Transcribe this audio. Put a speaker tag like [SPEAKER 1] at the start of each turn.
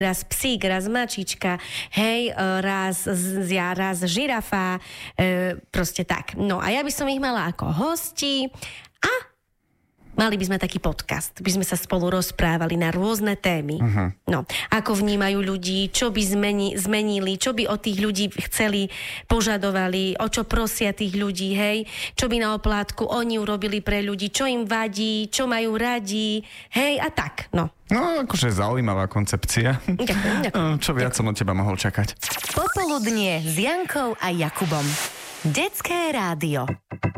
[SPEAKER 1] raz psík, raz mačička, hej, raz žirafa, proste tak. No a ja by som ich mala ako hosti a mali by sme taký podcast, by sme sa spolu rozprávali na rôzne témy. Uh-huh. No, ako vnímajú ľudí, čo by zmenili, čo by od tých ľudí chceli, požadovali, o čo prosia tých ľudí, hej, čo by na oplátku oni urobili pre ľudí, čo im vadí, čo majú radi, hej, a tak, no.
[SPEAKER 2] No, akože zaujímavá koncepcia.
[SPEAKER 1] Ďakujem.
[SPEAKER 2] Čo viac som od teba mohol čakať.
[SPEAKER 3] Popoludnie s Jankou a Jakubom. Detské rádio.